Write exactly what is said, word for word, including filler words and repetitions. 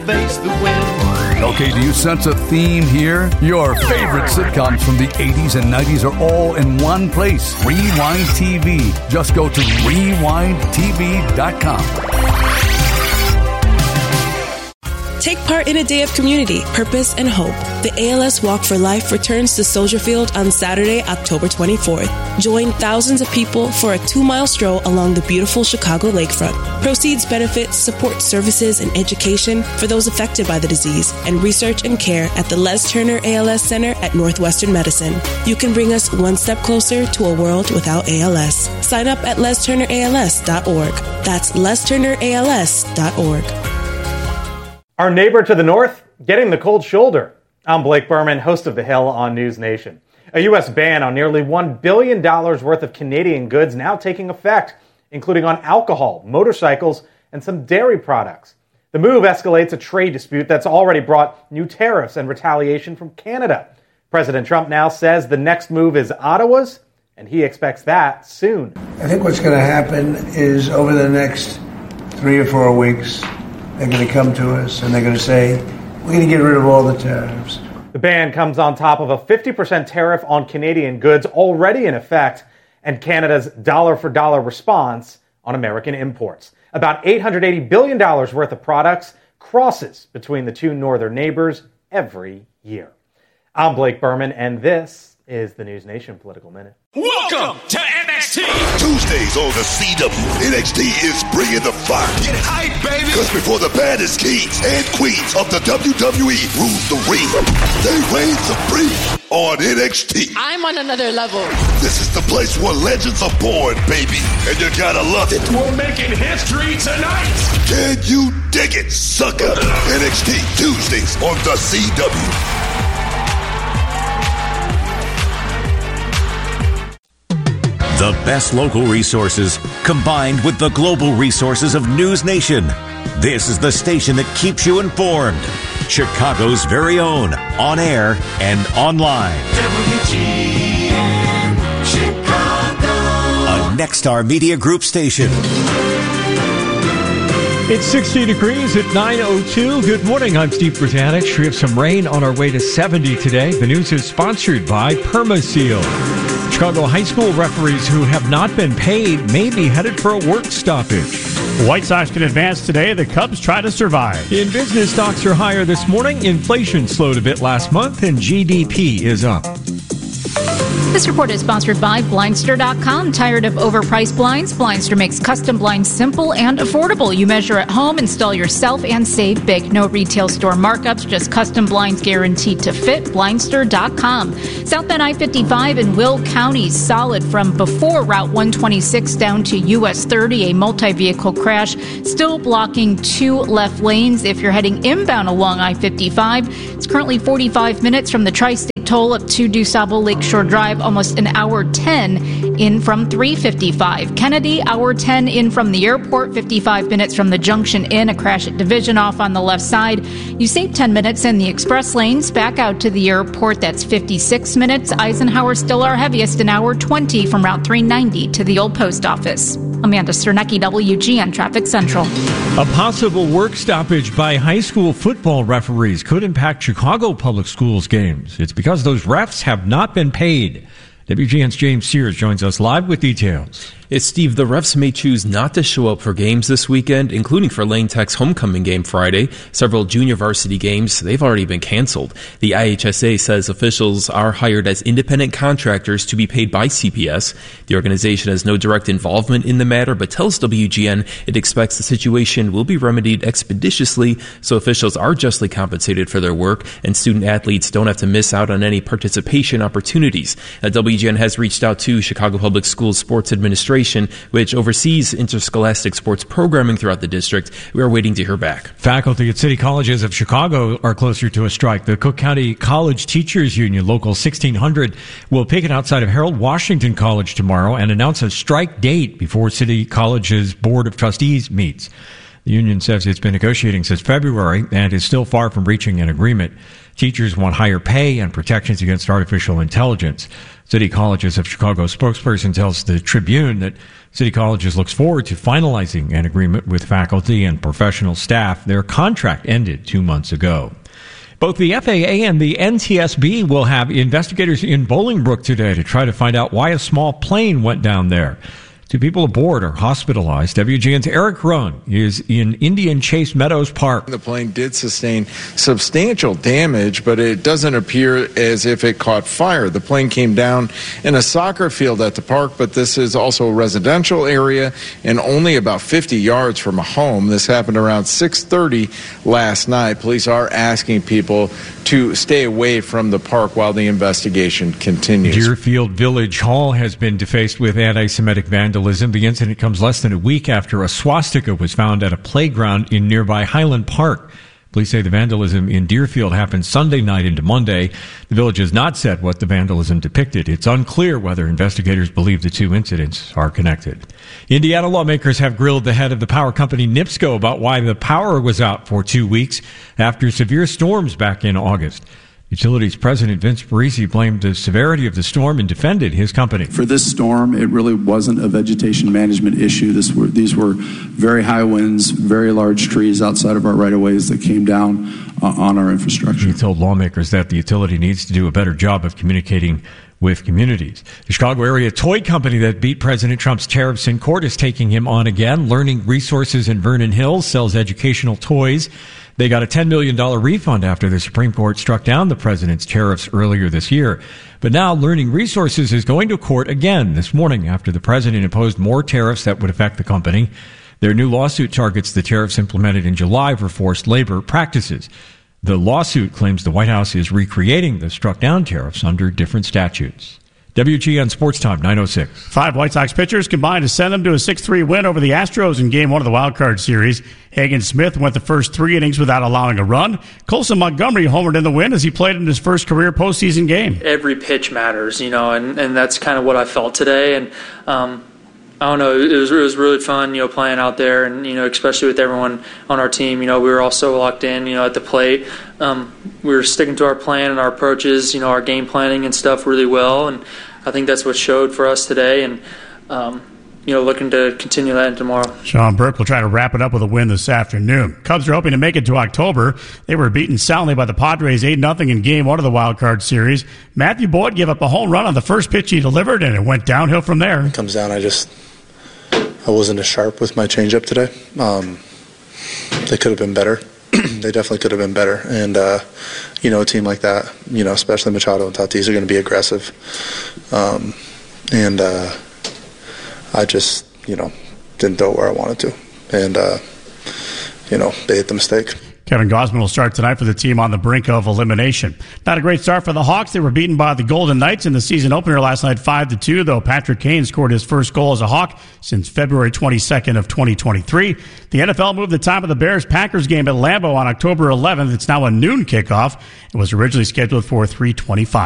face the wind. Okay, do you sense a theme here? Your favorite sitcoms from the eighties and nineties are all in one place. Rewind T V. Just go to rewind t v dot com. Take part in a day of community, purpose, and hope. The A L S Walk for Life returns to Soldier Field on Saturday, October twenty-fourth. Join thousands of people for a two-mile stroll along the beautiful Chicago lakefront. Proceeds benefit support services and education for those affected by the disease and research and care at the Les Turner A L S Center at Northwestern Medicine. You can bring us one step closer to a world without A L S. Sign up at les turner a l s dot org. That's les turner a l s dot org. Our neighbor to the north, getting the cold shoulder. I'm Blake Berman, host of The Hill on News Nation. A U S ban on nearly one billion dollars worth of Canadian goods now taking effect, including on alcohol, motorcycles, and some dairy products. The move escalates a trade dispute that's already brought new tariffs and retaliation from Canada. President Trump now says the next move is Ottawa's, and he expects that soon. I think what's going to happen is over the next three or four weeks, they're going to come to us and they're going to say, we're going to get rid of all the tariffs. The ban comes on top of a fifty percent tariff on Canadian goods already in effect and Canada's dollar-for-dollar response on American imports. About eight hundred eighty billion dollars worth of products crosses between the two northern neighbors every year. I'm Blake Berman, and this is the News Nation Political Minute. Welcome to N X T! Tuesdays on the C W, N X T is bringing the fire. Get hype, baby! Because before the baddest kings and queens of the W W E rule the ring, they reign supreme on N X T. I'm on another level. This is the place where legends are born, baby, and you gotta love it. We're making history tonight! Can you dig it, sucker? N X T, Tuesdays on the C W. The best local resources combined with the global resources of News Nation. This is the station that keeps you informed. Chicago's very own, on air and online. W G N Chicago. A Nexstar Media Group station. It's sixty degrees at nine oh two. Good morning, I'm Steve Britanich. We have some rain on our way to seventy today. The news is sponsored by Permaseal. Chicago high school referees who have not been paid may be headed for a work stoppage. The White Sox can advance today. The Cubs try to survive. In business, stocks are higher this morning. Inflation slowed a bit last month, and G D P is up. This report is sponsored by Blindster dot com. Tired of overpriced blinds? Blindster makes custom blinds simple and affordable. You measure at home, install yourself, and save big. No retail store markups, just custom blinds guaranteed to fit. Blindster dot com. Southbound I fifty-five in Will County, solid from before Route one twenty-six down to U S thirty. A multi-vehicle crash still blocking two left lanes if you're heading inbound along I fifty-five. It's currently forty-five minutes from the Tri-State Toll up to DuSable Lakeshore Drive, almost an hour ten in from three fifty-five. Kennedy, hour ten in from the airport, fifty-five minutes from the Junction Inn, a crash at Division off on the left side. You save ten minutes in the express lanes, back out to the airport, that's fifty-six minutes. Eisenhower still our heaviest, an hour twenty from Route three ninety to the old post office. Amanda Cernecki, W G N Traffic Central. A possible work stoppage by high school football referees could impact Chicago Public Schools games. It's because those refs have not been paid. W G N's James Sears joins us live with details. It's Steve. The refs may choose not to show up for games this weekend, including for Lane Tech's homecoming game Friday. Several junior varsity games, they've already been canceled. The I H S A says officials are hired as independent contractors to be paid by C P S. The organization has no direct involvement in the matter, but tells W G N it expects the situation will be remedied expeditiously, so officials are justly compensated for their work, and student athletes don't have to miss out on any participation opportunities. Now, W G N has reached out to Chicago Public Schools Sports Administration, which oversees interscholastic sports programming throughout the district. We are waiting to hear back. Faculty at City Colleges of Chicago are closer to a strike. The Cook County College Teachers Union, Local sixteen hundred, will picket outside of Harold Washington College tomorrow and announce a strike date before City College's Board of Trustees meets. The union says it's been negotiating since February and is still far from reaching an agreement. Teachers want higher pay and protections against artificial intelligence. City Colleges of Chicago spokesperson tells the Tribune that City Colleges looks forward to finalizing an agreement with faculty and professional staff. Their contract ended two months ago. Both the F A A and the N T S B will have investigators in Bolingbrook today to try to find out why a small plane went down there. Two people aboard are hospitalized. W G N's Eric Rohn is in Indian Chase Meadows Park. The plane did sustain substantial damage, but it doesn't appear as if it caught fire. The plane came down in a soccer field at the park, but this is also a residential area and only about fifty yards from a home. This happened around six thirty last night. Police are asking people to stay away from the park while the investigation continues. Deerfield Village Hall has been defaced with anti-Semitic vandalism. The incident comes less than a week after a swastika was found at a playground in nearby Highland Park. Police say the vandalism in Deerfield happened Sunday night into Monday. The village has not said what the vandalism depicted. It's unclear whether investigators believe the two incidents are connected. Indiana lawmakers have grilled the head of the power company NIPSCO about why the power was out for two weeks after severe storms back in August. Utilities President Vince Parisi blamed the severity of the storm and defended his company. For this storm, it really wasn't a vegetation management issue. This were, these were very high winds, very large trees outside of our right-of-ways that came down uh, on our infrastructure. He told lawmakers that the utility needs to do a better job of communicating with communities. The Chicago area toy company that beat President Trump's tariffs in court is taking him on again. Learning Resources in Vernon Hills sells educational toys. They got a ten million dollars refund after the Supreme Court struck down the president's tariffs earlier this year. But now Learning Resources is going to court again this morning after the president imposed more tariffs that would affect the company. Their new lawsuit targets the tariffs implemented in July for forced labor practices. The lawsuit claims the White House is recreating the struck-down tariffs under different statutes. W G N Sports Time, nine oh six. Five White Sox pitchers combined to send them to a six three win over the Astros in Game one of the Wild Card Series. Hagen Smith went the first three innings without allowing a run. Colson Montgomery homered in the win as he played in his first career postseason game. Every pitch matters, you know, and, and that's kind of what I felt today. And um, I don't know, it was, it was really fun, you know, playing out there, and, you know, especially with everyone on our team. You know, we were all so locked in, you know, at the plate. Um, we were sticking to our plan and our approaches, you know, our game planning and stuff really well, and I think that's what showed for us today, and, um, you know, looking to continue that tomorrow. Sean Burke will try to wrap it up with a win this afternoon. Cubs are hoping to make it to October. They were beaten soundly by the Padres eight nothing in Game one of the Wild Card Series. Matthew Boyd gave up a home run on the first pitch he delivered, and it went downhill from there. It comes down, I just, I wasn't as sharp with my changeup today. Um, they could have been better. They definitely could have been better. And, uh, you know, a team like that, you know, especially Machado and Tatis are going to be aggressive. Um, and uh, I just, you know, didn't throw it where I wanted to. And, uh, you know, they hit the mistake. Kevin Gausman will start tonight for the team on the brink of elimination. Not a great start for the Hawks. They were beaten by the Golden Knights in the season opener last night five to two, though Patrick Kane scored his first goal as a Hawk since February twenty-second of twenty twenty-three. The N F L moved the time of the Bears-Packers game at Lambeau on October eleventh. It's now a noon kickoff. It was originally scheduled for three twenty-five.